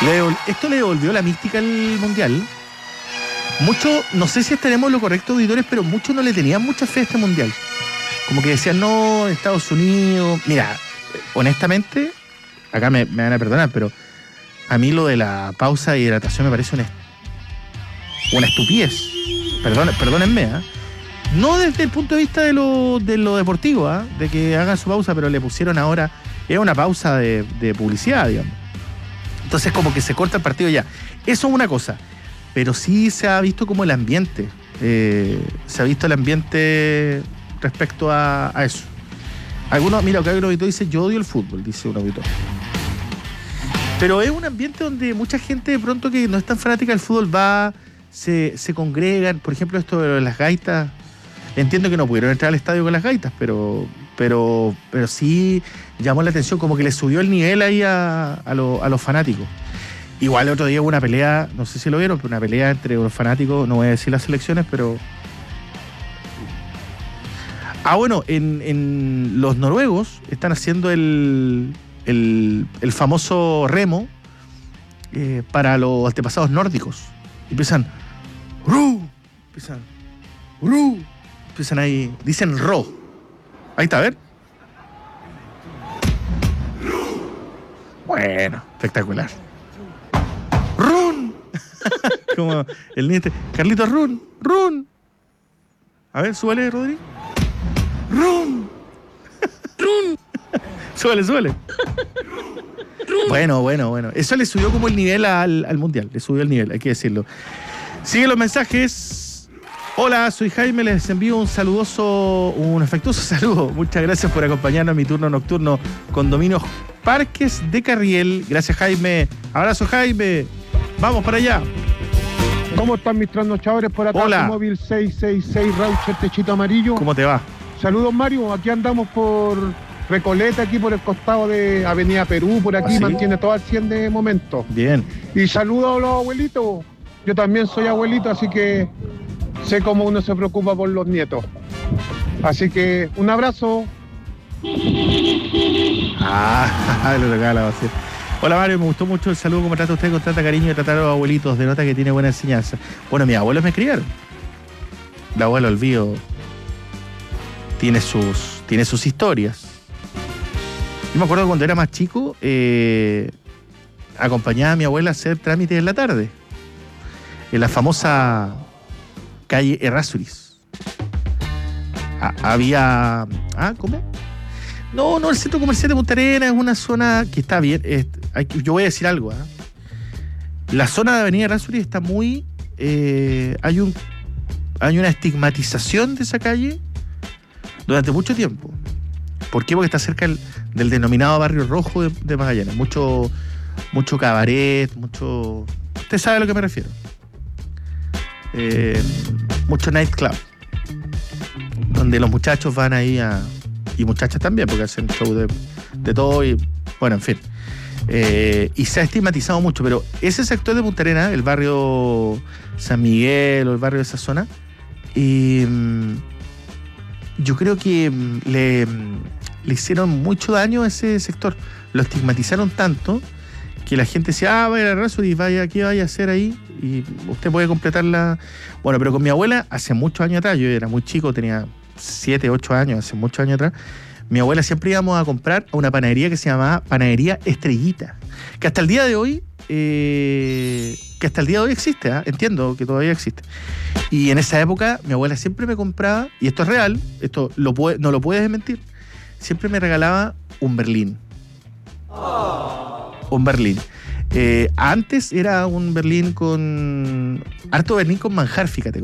Esto le devolvió la mística al Mundial. Muchos, no sé si estaremos lo correcto, auditores, pero muchos no le tenían mucha fe a este Mundial. Como que decían, no, Estados Unidos... Mira, honestamente, acá me van a perdonar, pero a mí lo de la pausa de hidratación me parece una estupidez. Perdónenme, ¿eh? No desde el punto de vista de lo deportivo, ¿eh? De que hagan su pausa, pero le pusieron ahora... Es una pausa de publicidad, digamos. Entonces como que se corta el partido ya. Eso es una cosa. Pero sí se ha visto como el ambiente. Se ha visto el ambiente respecto a eso. Mira, acá hay un auditor dice, yo odio el fútbol, dice un auditor. Pero es un ambiente donde mucha gente de pronto que no es tan fanática del fútbol se congregan. Por ejemplo, esto de las gaitas. Entiendo que no pudieron entrar al estadio con las gaitas, pero sí llamó la atención, como que le subió el nivel ahí a los fanáticos. Igual el otro día hubo una pelea, no sé si lo vieron, pero una pelea entre los fanáticos, no voy a decir las selecciones, pero... bueno, en los noruegos están haciendo el famoso remo para los antepasados nórdicos. Y empiezan... Empiezan ahí, dicen ro. Ahí está, a ver. Bueno, espectacular. ¡Run! Como el niño Carlitos, ¡run! A ver, súbale, Rodri. ¡Run! Súbale. Bueno. Eso le subió como el nivel al Mundial. Le subió el nivel, hay que decirlo. Siguen los mensajes. Hola, soy Jaime, les envío un afectuoso saludo. Muchas gracias por acompañarnos en mi turno nocturno. Condominios Parques de Carriel. Gracias, Jaime. Abrazo, Jaime. Vamos para allá. ¿Cómo están mis trasnochadores por acá? Hola. Móvil 666 Raucher Techito Amarillo. ¿Cómo te va? Saludos, Mario. Aquí andamos por Recoleta, aquí por el costado de Avenida Perú. Por aquí mantiene todo al 100 de momento. Bien. Y saludos a los abuelitos. Yo también soy abuelito, así que sé cómo uno se preocupa por los nietos. Así que un abrazo. Lo regala, así. Hola, Mario, me gustó mucho el saludo, como trata usted con tanta cariño de tratar a los abuelitos, denota que tiene buena enseñanza. Bueno, mis abuelos me criaron. El abuelo Olvido tiene sus historias. Yo me acuerdo cuando era más chico, acompañaba a mi abuela a hacer trámites en la tarde, en la famosa calle Errázuriz. Había... ¿Cómo? No, el centro comercial de Punta Arenas es una zona que está bien. Yo voy a decir algo. La zona de Avenida Errázuriz está muy... hay una estigmatización de esa calle durante mucho tiempo. ¿Por qué? Porque está cerca del denominado Barrio Rojo de Magallanes. Mucho cabaret, mucho... Usted sabe a lo que me refiero. Mucho nightclub, donde los muchachos van ahí y muchachas también, porque hacen show de todo y... Bueno, en fin. Y se ha estigmatizado mucho, pero ese sector de Punta Arenas, el barrio San Miguel o el barrio de esa zona, yo creo que le hicieron mucho daño a ese sector. Lo estigmatizaron tanto que la gente decía, vaya a Errázuriz, vaya, ¿qué vaya a hacer ahí? Y usted puede completarla. Bueno, pero con mi abuela, hace muchos años atrás, yo era muy chico, tenía 7, 8 años, hace muchos años atrás, mi abuela siempre íbamos a comprar a una panadería que se llamaba Panadería Estrellita, que hasta el día de hoy existe, entiendo que todavía existe. Y en esa época mi abuela siempre me compraba, y esto es real, esto no lo puedes desmentir, siempre me regalaba un Berlín. Un Berlín. Antes era un Berlín con... harto Berlín con manjar, fíjate.